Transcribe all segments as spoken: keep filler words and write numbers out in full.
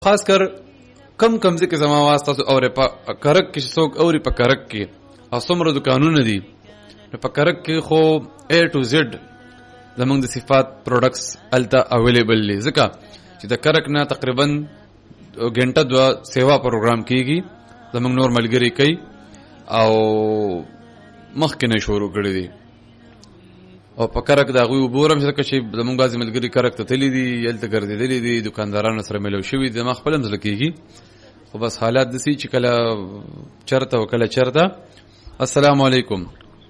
خاص کر کم کم ځکه زما واس تاسو اورې په کرک کې څوک اوري په کرک کې او څومره دکانونه دي نو په کرک کې خو A to Z زمونږ د صفات پروډکټس الته اویلیبل دي ځکه چې د کرک نه تقریبا غنټه دوا سیوا پروګرام کیږي زمونږ نور ملګری کوي او مخکې نه شروع کړی دي او په کرک دا غوي وبورم چې زمونږ بعضی ملګری کرک ته تللی دي یلته ګرځېدلي دي دکاندارانو سره ملو شوي دي ما خپل هم زده کېږي خو بس حالات داسې چې کله چرته او کله چرته. السلام علیکم.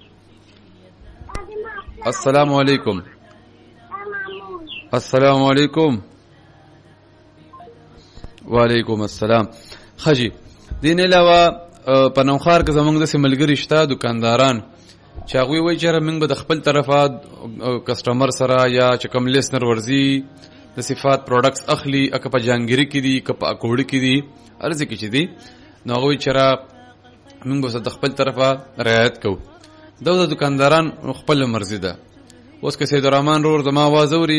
السلام علیکم. السلام علیکم. وعلیکم السلام. خجی دین علاوه په نوخار کې زمونږ داسې ملګري شته دکانداران چې هغوی وایي چې موږ به د خپل طرفه کسټمر سره یا چې کوم لیسنر ورځي د صفات پروډکټس اخلي که په جانګیري کې دي که په اکوړي کې دي هر ځای کې چې دي نو هغوی چې موږ به د خپل طرفه رعایت کوو دا د دکانداران خپل مرضي ده. اوس که سید الرحمن رور زما اواز اوري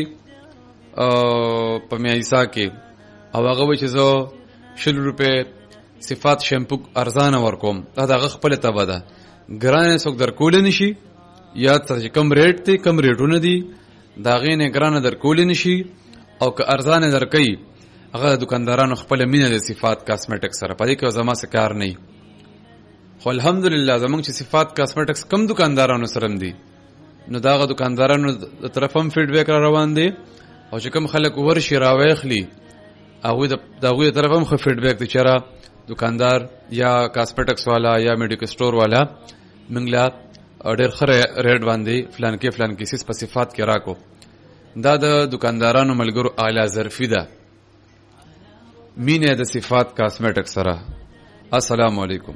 په میایسا کې او هغه وایي چې زه شل روپۍ صفات شیمپو ارزانه ورکوم دا د هغه خپله طبعه ده ګرانه څوک درکولی نشي یا چې کم ریټ دی کم ریټونه دي د هغې نه ګرانه درکولی نشي او که ارزانه درکوي هغه د دکاندارانو خپله مینه د صفات کاسمیټکس سره په دې کې زما څه کار نه وي خو الحمدلله زموږ چې صفات کاسمیټکس کم دکاندارانو سره هم دي نو د هغه دکاندارانو د طرف هم فیډبیک را روان دی او چې کوم خلک ورشي راویخلي هغوی د هغوی د طرف هم ښه فیډبیک دی چې دکاندار یا کاسمیټکس والا یا میډیکل سٹور والا موږ له ډېر ښه ریټ باندې فلان کې فلان کې سیس په صفات کې راکو دا د دکاندارانو ملګرو اعلی ظرفي ده مینه د صفات کاسمیټکس سره. السلام علیکم.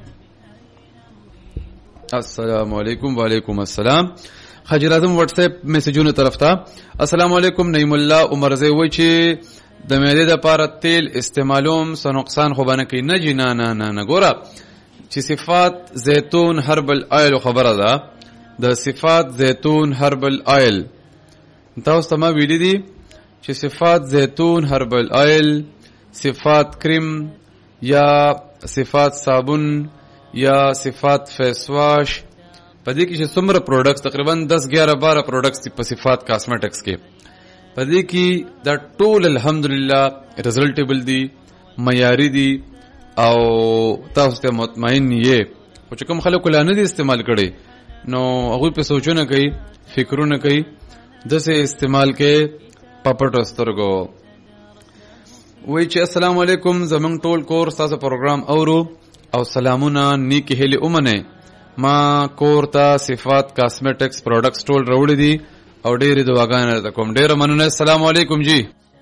السلام علیکم. وعلیکم السلام. خجل اعظم واتس اپ میسجونو طرف ته. السلام علیکم. نعیم الله عمر زوی وای چې د معدې د پاره تیل استعمالوم څه نقصان خو باندې کوي نه جی نه نه نه نه ګوره چې صفات زیتون هربل آیل خبره ده د صفات زیتون هربل آیل تاسو ته ما ویلي دي چې صفات زیتون هربل آیل صفات کریم یا صفات صابون یا صفات فیس واش په دې کې چې څومره پروډکټس تقریبا دس ګیاره باره پروډکټس په صفات کاسمیټکس کې په دې کې دا ټول الحمدلله رزلټیبل دي معیاري دي او تاسو ته مطمئن یې خو چې کوم خلکو لا نه دي استعمال کړي نو هغوی په سوچونه کوي فکرونه کوي داسې استعمال کې په پټو سترګو وایي چې السلام علیکم زموږ ټول کور ستاسو پروګرام اورو او سلامونه نیکې هیلې ومنئ ما کور ته صفات کاسمیټکس پروډکټس ټول راوړي دي او ډېرې دعاګانې درته کوم ډېره مننه. السلام علیکم. جی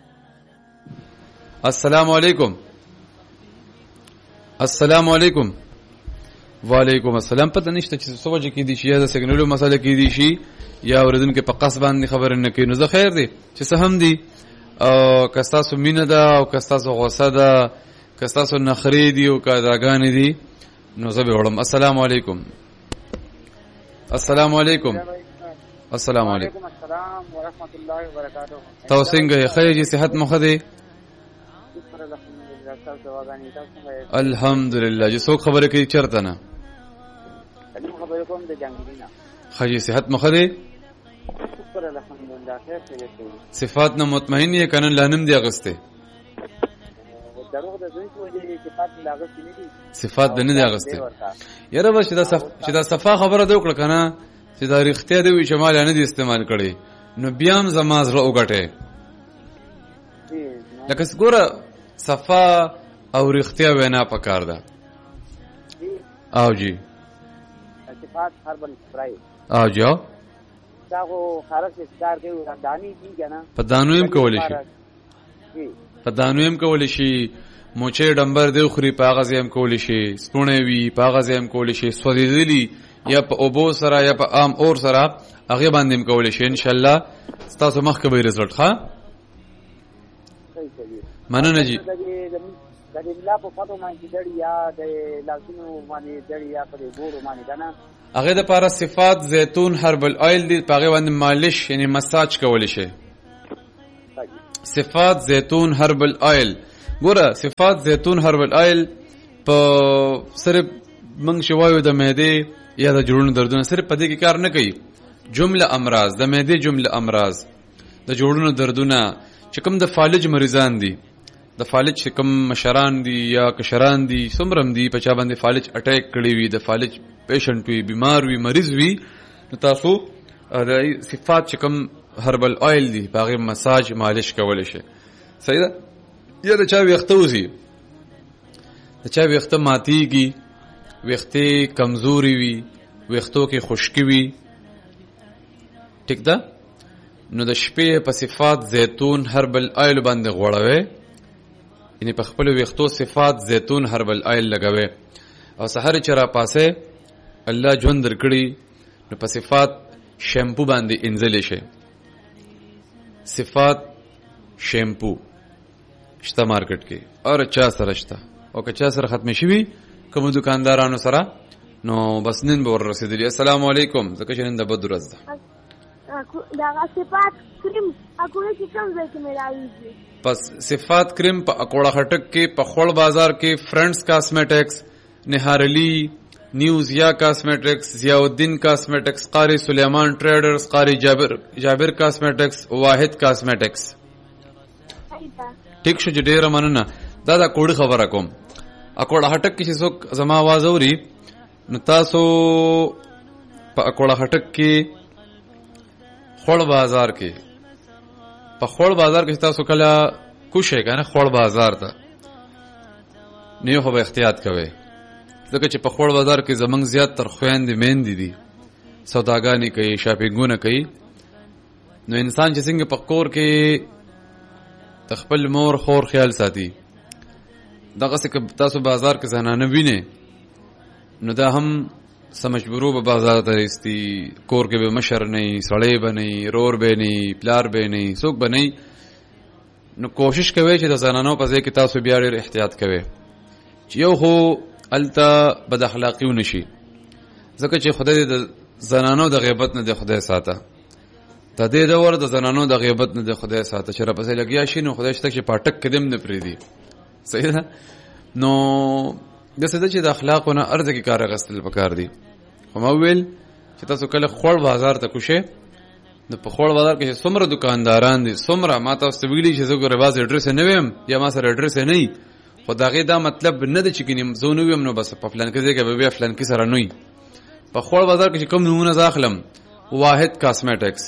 السلام علیکم. السلام علیکم. وعلیکم السلام. پته نشته چې څه وجه کېدی شي یا د سیګنلو مسله کېدی شي یا اورېدونکي په قصد باندې خبرې نه کوي نو زه خیر دی چې څه هم دي او که ستاسو مینه ده او که ستاسو غوسه ده که ستاسو نخرې دي او که اداګانې دي نو زه به وړم. السلام علیکم. السلام علیکم. السلام علیکم. السلام ورحمۃ اللہ وبرکاتہ. تاسو څنګه یې؟ خیر جی صحت مو ښه دی؟ الحمدلله. جی څوک خبرې کوي چېرته نه؟ خبرې کوم د جانګیري نه. ښه جی صحت مو ښه دی؟ صفات نه مطمئن یې که نه لا نم دي اخیستی؟ صفات د نه دي اخیستی. یاره بس چې دا صفا خبره دې وکړه که نه چې دا رښتیا دی وي چې ما لا نه دي استعمال کړی نو بیا هم زما زړه وګټی لکه ګوره صفا او رښتیا وینا پکار ده. او جی او جی او په دانو هم کولی شي په دانو هم کولی شي موچې ډمبر دی خوري په هغه ځای هم کولی شي سپوڼی وي په هغه ځای هم کولی شي سوځېدلي یا په اوبو سره یا په عام اور سره هغې باندې هم کولی شي انشاءالله ستاسو مخکې به یې رزلټ ښه مننه جي. هغې دپاره صفات زیتون هربل آیل دی په هغې باندې مالش یعنی مساج کولی شي. صفات زیتون هربل آیل ګوره صفات زیتون هربل آیل په صرف منګ شوایو د معدې یا د جوړونو دردونه صرف په دې کې کار نه کوي. جمله امراض د معدې جمله امراض د جوړونو دردونه چې کوم د فالج مریضان دي د فالج چې کوم مشران دي یا کشران دي څومره دي په چا باندې فالج اٹیک کړی وي د فالج پیشنټ وي بیمار وي مریض وي نو تاسو د صفات چې کوم هربل آیل دي په هغه مساج مالش کول شي. صحیح ده. یا د چا ویښته وځي د چا ویښته ماتیږي ویښته کمزوري وي ویښتو کې خشکي وي ټیک ده نو د شپې په صفات زیتون هربل آیل باندې غوړوي یعنی په خپل ویښتو صفات زیتون هربل آیل لګوي او سحر چې را پاسه الله ژوند درکړي نو په صفات شیمپو باندې انځل شي. صفات شیمپو شته مارکیټ کې او چا سره شته او که چا سره ختم شي کوم دکاندارانو سره نو بس نن به ور رسیدلی. السلام علیکم. ځکه چې نن د بد ورځ ده. دا صفات کریم اکوړه چې کوم ځای کې ملاويږي؟ پس صفات کریم په اکوړه خټک کې په خړ بازار کې فرندز کاسمیټکس نهارلی نیوز یا کاسمیټکس ضیاء الدین کاسمیټکس قاری سلیمان ټریډرز قاری جابر جابر کاسمیټکس واحد کاسمیټکس. ټیک شو ډیره مننه. دا دا کوډ خبره کوم اکوړه خټک کې چې څوک زما आवाज اوري نو تاسو په اکوړه خټک کې خړ بازار کې په خړ بازار کې تاسو کله کوشش کنه خړ بازار ته نه خو به احتیاط کوئ ځکه چې په خړ بازار کې زمنګ زیات تر خويندې مېندې دي سوداګانی کوي شاپینګونه کوي نو انسان چې څنګه په کور کې خپل مور خور خیال ساتي دغه څه تاسو بازار کې زنانه وینئ نو دا هم سمجبورو به بازار ته رستی کور کې به مشر نه سړی به نه رور به نه پلار به نه څوک به نه نو کوشش کوي چې د زنانو په ځای کې تاسو بیا ډېر احتیاط کوئ چې یو خو الته بد اخلاقي ونشي ځکه چې خدای د زنانو د غیبت نه د خدای ساته د دې دور د زنانو د غیبت نه د خدای ساته چې را پسې لګیا شي نو خدای شته چې پاټک قدم نه پریدي. صحیح ده. نو د څه چې د اخلاقونه ارزه کې کار غستل پکار دي. خو ما ویل چې تاسو کله خړ بازار ته کوشه نو په خړ بازار کې څومره دکانداران دي څومره ما تاسو ویلي چې زه ګوره باز اډرس نه ویم یا ما سره اډرس نه خو دا غي دا مطلب نه د چې کینم زه نو ویم نو بس په پلان کې ځای کې به بیا پلان کې سره نه وي. په خړ بازار کې کوم نمونه ځاخلم واحد کاسمیټکس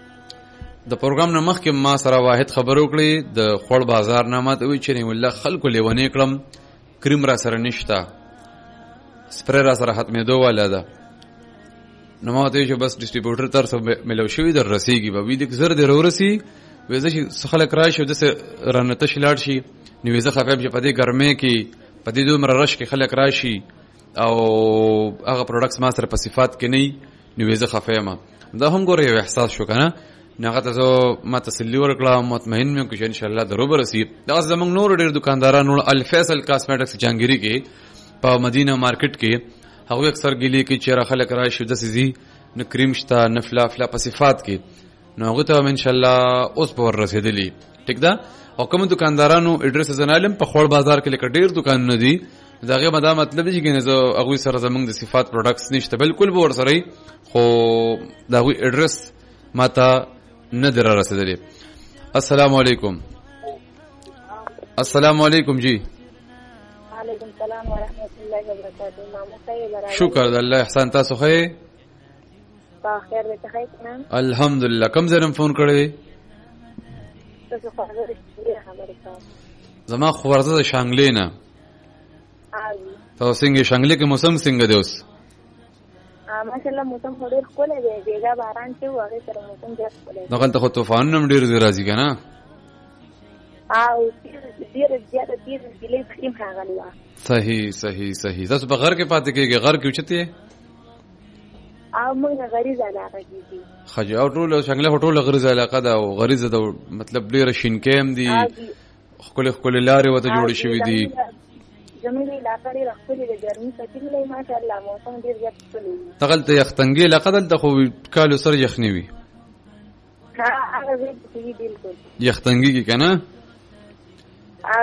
د پروګرام نه مخکې ما سره واحد خبرو کړې د خړ بازار نه ماته وی چې نه والله خلکو لیونی کړم کریم را سره نشتا سپری را سره ختمېدو والا ده نو ما ته چې بس ډسټریبیوټر تر څو ملو شوی در رسیږي به وی د زر د ورسی وې چې خلک راشي د رانته شلاړ شي نو وې زه خفم چې په دې ګرمه کې په دې دومره رش کې خلک راشي او هغه پروډکټس ما سره په صفات کې نه نو وې زه خفم دا هم ګوره یو احساس شو کنه نغه ته ما تسلی ورکړه مطمئن مې کوم چې ان شاء الله دروبر رسی دا زمنګ نور ډېر دکاندارانو الفیصل کاسمیټکس جانګيري کې په مدینه مارکیټ کې هغه اکثر ګلی کې چیرې خلک راشي د سيزي نو کریم شته نفلا فلا په صفات کې نو هغه ته ان شاء الله اوس په رسیدلی ټیک ده. او کوم دکاندارانو اډرس زنالم په خور بازار کې لکه ډېر دکانونه دي داغه مدا مطلب دی چې زه هغه سره زمنګ د صفات پروډکټس نشته بالکل به ور سره خو داغه اډرس ماته نه در رسیدلی. السلام علیکم. السلام علیکم جی. وعلیکم السلام ورحمۃ اللہ وبرکاتہ. مامو خیر. شکر الله احسان تاسو خیر. په خیر دې ته خیر. الحمدلله. کوم ځای فون کړی؟ تاسو خبرې کوم. زما خبرزه د شانګلې نه. آوي. تاسو څنګه شانګلې کې موسم څنګه دی اوس؟ ماشاءالله موسم ډېر ښکلی دی بیګا باران چې و هغې سره موسم ډېر ښکلی دی. دغلته خو طوفانونه هم ډېر راځي که نه؟ او ډېره زیاته تېزه سیلۍ پکې هم راغلې وه. صحیح صحیح صحیح. تاسو په غر کې پاتې کېږئ؟ غر کې اوچت یې؟ او موږ غریزه علاقه کېږي. ښه جي. او ټوله شانګله خو ټوله غریزه علاقه ده او غریزه ده مطلب ډېره شینکۍ هم دي ښکلې ښکلې لارې ورته جوړې شوي دي. زموږ علاقه ډېره ښکلې ده ګرمي سکین دی ماشاءالله موسم ډېر زیات ښکلی وي. دغلته یختنګي علاقه دلته خو کالو سره یخني وي. ها هغه ځای پکې وي بالکل. یختنګي کې که نه؟ او جي.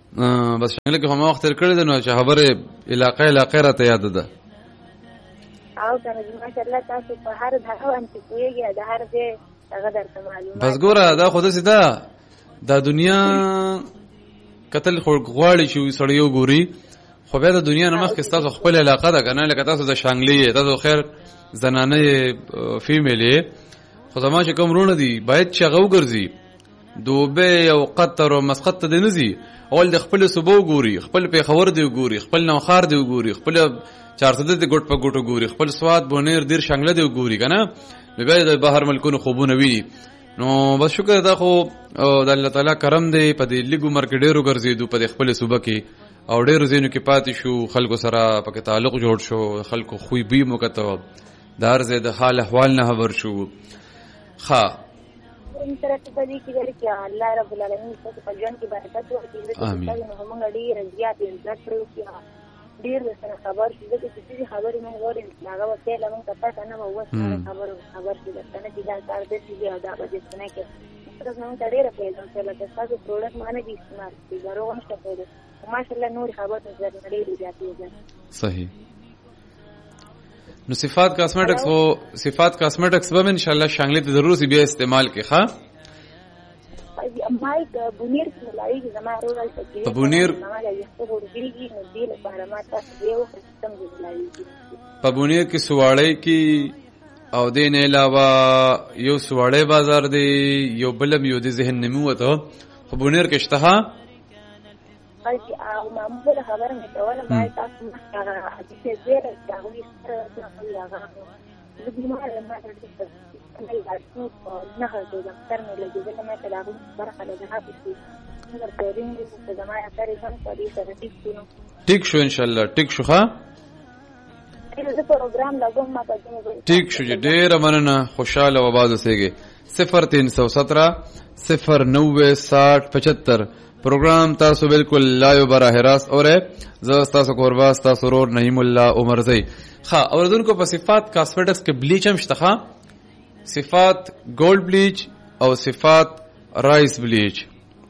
بس شانګله کې هم وخت تر کړی دی نو چې خبره علاقې علاقې راته یاد ده او کنه ماشاءالله تاسو په هر دغه باندې کویږي د هر ځای هغه درته معلومات بس ګوره دا خو داسې ده دا دنیا قتل غواړي چې سړی وګوري خو بیا د دنیا نه مخکې ستاسو خپل علاقه ده که نه لکه تاسو د شانګلې تاسو خیر زنانه فیمیل یې خو زما چې کوم وروڼه دي باید چې هغه وګرځي دوبۍ او قطر او مسقط ته دې نه ځي اول د خپل صوبه وګوري خپل پېښور دې وګوري خپل نوخار دې وګوري خپل چارسده دې ګوټ په ګوټ وګوري خپل سواد بونیر دیر شانګله دې وګوري که نه نو بیا د بهر ملکونو خوبونه ویني نو بس شکر دا خو د الله تعالی کرم دی په دې لږ عمر کې ډېر وګرځېدو په دې خپل صوبه کې او ډېرو ځایونو کې پاتې شو خلکو سره پکې تعلق جوړ شو خلکو خوی بوی مو کته د هر ځای د حال احوال نه خبر شو ښه ان سره په دې کې لري چې الله رب العالمین تاسو په ژوند کې برکت ورکړي امين نو موږ ډېر زیات عزت کړو چې ډېر سره خبر شي چې چې خبرې موږ وره هغه وخت له موږ پاتې نه وو خبر خبر شي دا نه چې دا کار دې چې دا به څه نه کې تاسو نو ډېر په دې سره چې تاسو پروډکټ باندې دي استعمال دي غواړم چې په دې ماشاءالله نور خبر نظر ډېر زیات دي صحیح نو صفات کاسمیټکس او صفات کاسمیټکس به ان شاء الله شانګلې ته ضرور سی بیا استعمال کې ښا مایک بونیر کې لای کی زما رول څه په بونیر په بونیر کې سواړی کې او دین علاوه یو سواړی بازار دی یو بلم یو د ذهن نمو وته په بونیر کې شته چې او معمول خبره مې کوله باید تاسو هغه حدیث زیره تاوی سره هغه د بیمار ما ته نه یادو نه هغه د تر مې لګي چې ما ته لاغو برخه له هغه څه نظر پرېږم چې زما اثر یې هم په دې سره ټیک شو ټیک شو ان شاء الله ټیک شو ښا د پروګرام لګوم ما په ټیک شو ډېر مننه خوشاله و باز اوسېږي صفر تین سو سترہ صفر نوے ساٹھ پچہتر پروگرام تاسو بالکل لایو براہ راست اور زستاسو قرباس تاسو رور نعیم الله عمر زئی خا اوردون کو په صفات کاسمیټکس کې بلیچ هم شته صفات گولڈ بلیچ او صفات رائس بلیچ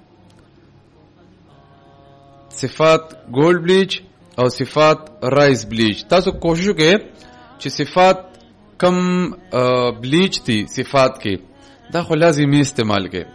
صفات گولڈ بلیچ او صفات رائس بلیچ تاسو کوشش وکړئ چې صفات کم بلیچ دي صفات کې دا خو لازمي استعمال کې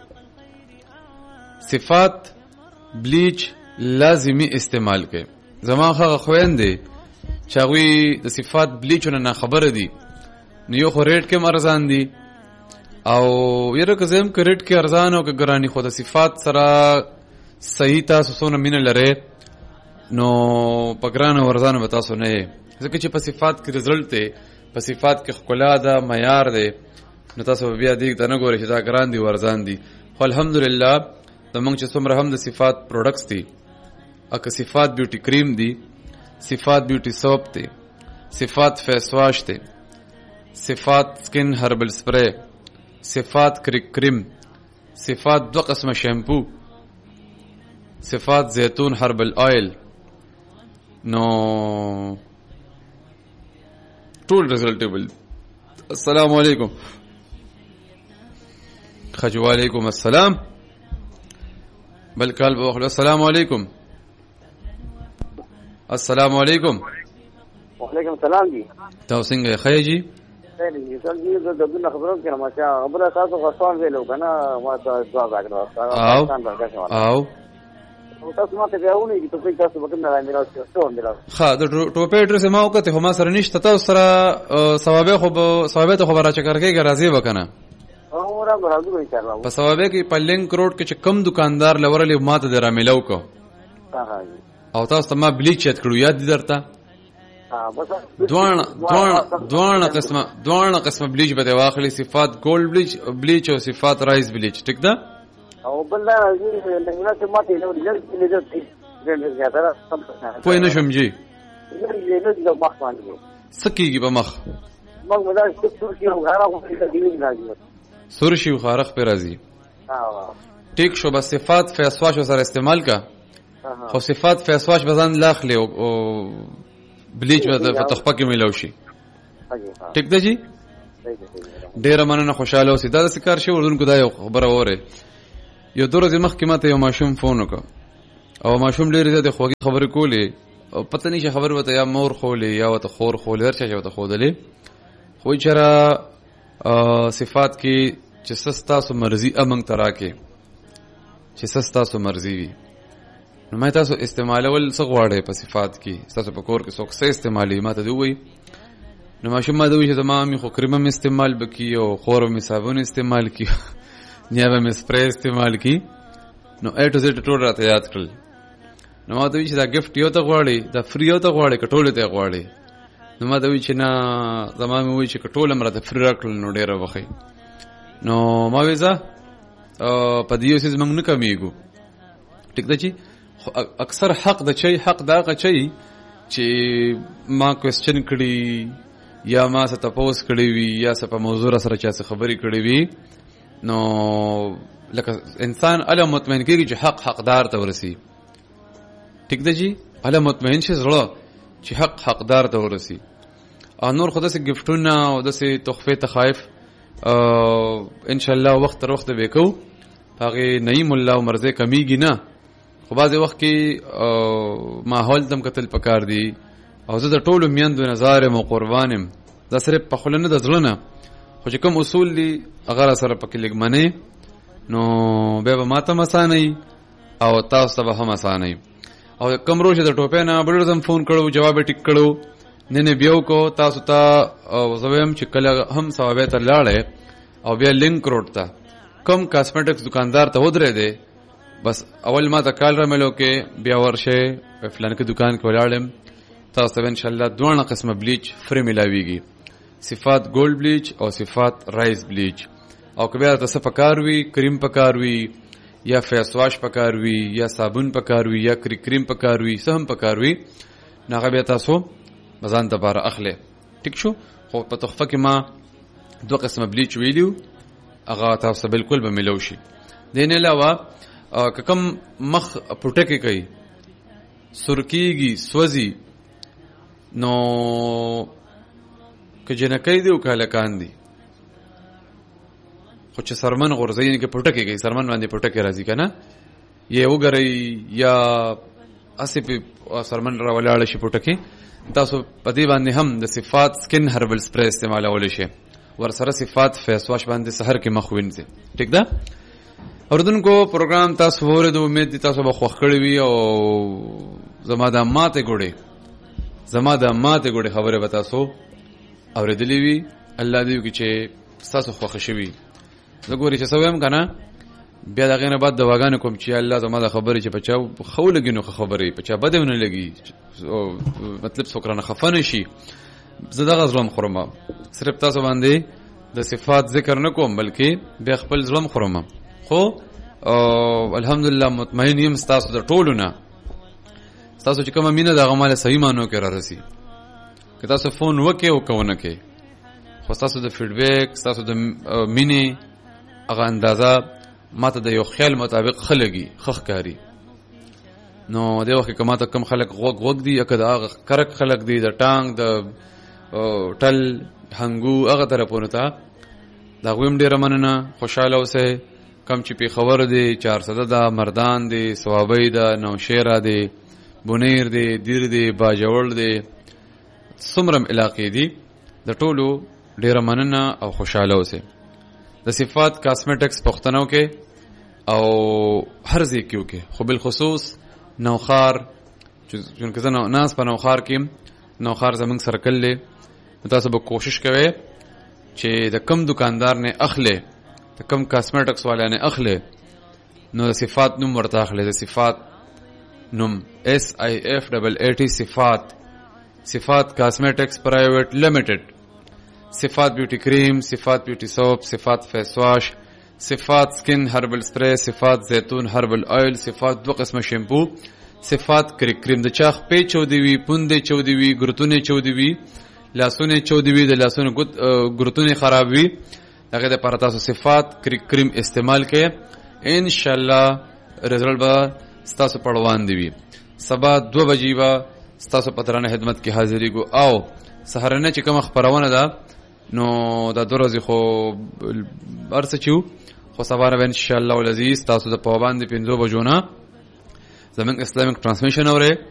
صفات بلیچ لازمی استعمال کې زما خغه خويندې چاوي د صفات بلیچونه نه خبره دي نو یو خو ریټ کې ارزان دي او یره که زم کې ریټ کې ارزان او کې ګرانی خو د صفات سره صحیح تاسو سونه مين لره نو پګران او ارزان به تاسو نه ځکه چې په صفات کې رزلټ ته په صفات کې خلا ده معیار ده نو تاسو بیا دې ته نه ګورئ چې دا ګران دي ورزان دي خو الحمدلله زمونږ چې څومره هم د صفات پروډکټس دي اکه صفات بیوټي کریم دي صفات بیوټي سوپ دي صفات فیس واش دي صفات سکن هربل سپری صفات کریک کریم صفات دو قسمه شیمپو صفات زیتون هربل آئل نو ټول رزلټیبل السلام علیکم خجو علیکم السلام بل قلب وخلو السلام علیکم السلام علیکم وعلیکم السلام جی تاسو څنګه خیر جی خیر جی سر جی د دغه خبرو کې ما چې خبره تاسو غوښتل ویلو کنه ما تاسو ځواب راکړو او او تاسو ماته غواړئ چې تاسو تاسو وکړئ نه راځي څه وندل ښه د ټوپې اډرس ما وکړه هم سره نشته تاسو سره ثوابه خو ثوابه ته خبره چکر کې راځي وکنه په ثوابه کې په لینک روډ کې چې کم دکاندار لورلې ماته درا ملو کو او تاسو ته ما بلیچ چت کړو یاد دي درته دوان دوان دوان قسمه دوان قسمه بلیچ به واخلي صفات گولډ بلیچ بلیچ او صفات رائس بلیچ ټیک ده او بل دا نه چې ماته نو لږ لږ پوه نه شم جی سکیږي په مخ مخ مدا څه څه او غاره خو دې نه راځي سرشی و خارخ پہ راضی ٹھیک شو بس صفات فیس واش سره استعمال کا خو صفات فیس واش بزن لاخ له او بلیچ به په تخپه کې ملو شي ٹھیک ده جی ډیر مننه خوشاله اوسئ دا د کار شی ورونکو دا یو خبره وره یو دورې مخ کې ماته یو ماشوم فون وکړ او ماشوم ډېرې زیاتې خوږې خبرې کولې او پته نه شي خبرې ورته یا مور خولې یا ورته خور خولې هر چا چې ورته ښودلې خو چېرې صفات کې چې څه ستاسو مرضي امنګ ته راکې چې څه ستاسو مرضي وي نو ما تاسو استعمالول څه غواړئ په صفات کې ستاسو په کور کې څوک څه استعمالوي ما ته دې ووایي نو ماشوم ما ته ووایي چې زما مې خو کریم هم استعمال به کړي او خور مې صابون استعمال کړي نیا به مې سپری استعمال کړي نو اے ټو زیډ ټول راته یاد کړل نو ما ته ووایي چې دا ګفټ یو ته غواړئ دا فری یو ته غواړئ که ټولو ته یې غواړئ نو ما ته ووایي چې نه زما مې ووایي چې که ټول هم راته فری راکړل نو ډېره بخئ نو ما وایي ځه په دې یو څیز موږ نه کمیږو ټیک ده چې اکثر حق د چي حق دا هغه چي چې ما کوېسچن کړي یا ما څه تپوس کړی وي یا څه په موضوع سره چا څه خبرې کړې وي نو لکه انسان اله مطمئن کېږي چې حق حقدار ته ورسي ټیک ده چې اله مطمئن شي زړه چې حق حقدار ته ورسي او نور خو داسې ګفټونه او داسې تحفې تخایف ان شاء الله وخت تر وخت به کوو هغې نعیم الله او مرضی کمیږي نه خو بعضې وخت کې ماحول ته هم کتل پکار دي او زه د ټولو میندو نظار یم او قربان یم دا صرف په خوله نه د زړه نه خو چې کوم اصول دي هغه را سره پکې لږ منې نو بیا به ما ته هم اسانوي او تاسو ته به هم اسانوي او کوم روز د ټوپۍ نه بل ورځ هم فون کړو جواب یې ټیک کړو نن یې بیا وکړو تاسو ته زه وایم چې کله هم ثوابۍ ته لاړې او بیا لینک روډ ته کوم کاسمیټکس دکاندار ته ودرېدې بس اول ما ته کال را ملو کې بیا ورشه فلانکي دکان کې ولاړم تاسو ته ان شاء الله دوه قسمه بلیچ فری ملاويږي صفات ګولډ بلیچ او صفات رایس بلیچ او که بیا تاسو پکار وي کریم پکار وي یا فیس واش پکار وي یا صابون پکار وي یا کری کریم پکار وي سهم پکار وي ناغه بیا تاسو مزان ته بار اخله ټیک شو خو په تحفه کې ما دوه قسمه بلیچ ویلیو هغه تاسو بالکل به ملو شي دین علاوه که کم مخ پټکې کوي سرکیږي سوځي نو که جنکۍ دي او که هلکان دي خو چې سرمن غورځوي یعنې که پټکې کوي سرمن باندې پټکې راځي که نه یا وګورئ یا هسې پې سرمن را ولاړه شي پټکې تاسو په دې باندې هم د صفات سکن هربل سپری استعمالولی شي ورسره صفات فیس واش باندې سحر کې مخ وینځي ټیک ده اوردونکو پروګرام تاسو وورېدو امید دي تاسو به خوښ کړی وي او زما د ماتې ګوډې زما د ماتې ګوډې خبرې به تاسو اورېدلې وي الله دې وکړي چې ستاسو خوښه شوي زه ګورې چې څه وایم که نه بیا د هغې نه بعد دواګانې کوم چې الله زما د خبرې چې په چا ښه ولګي نو ښه خبرې په چا بده ونه لګي مطلب څوک رانه خفه نه شي زه دغه زړه خورم صرف تاسو باندې د صفات ذکر نه کوم بلکې بیا خپل زړه خورم خو الحمدلله مطمئن یم ستاسو د ټولو نه ستاسو چې کومه مینه د هغه ماله صحیح معنو کې را رسي که تاسو فون وکړئ او که ونه کړئ خو ستاسو د فیډبیک ستاسو د مینې هغه اندازه ما ته د یو خیال مطابق ښه لګي ښه ښکاري نو دې وخت کې که ما ته کوم خلک غوږ غوږ دي یا که د هغه کرک خلک دي د ټانګ د ټل هنګو هغه طرفونو ته د هغوی هم ډېره مننه خوشحاله اوسئ کم چې پېښور دی چارسده ده مردان دی صوابۍ ده نوشیره دی بونیر دی دیر دی باجوړ دی څومره علاقې دي د ټولو ډېره مننه او خوشحاله اوسئ د صفات کاسمیټکس پښتنو کې او هر ځای کې وکړئ خو بالخصوص نوخار چونکه زه ناس په نوخار کې نوخار زموږ سرکل دی نو تاسو به کوشش کوئ چې د کم دکاندار نه اخلئ د کم کاسمیټکس والا نه اخلئ نو د صفات نوم ورته اخلئ د صفات نوم ایس آئی ایف ڈبل ایٹی صفات صفات کاسمیټکس پرائیویٹ لمیٹڈ صفات بیوٹی کریم صفات بیوٹی سوپ صفات فیس واش صفات سکن هربل سپری صفات زیتون هربل آئل صفات دو قسم شیمپو صفات کریک کریم د چاخ پی چودی وی پوندې چودی وی ګرتونه چودی وی لاسونه چودی وی د لاسونه ګرتونه خراب وی هغه د پر تاسو صفات کریک کریم استعمال کړئ ان شاء الله رزلټ به ستاسو پړوان دی وی سبا دو بجې به ستاسو پترانه خدمت کې حاضرې ګو او سهارنه چې کوم خبرونه ده نو دا دو ورځې خو ارڅ چو خو سبا ان شاء الله العزیز تاسو د پابند پنځو بجو نه زمونږ اسلامیک ټرانسمیشن اورئ؟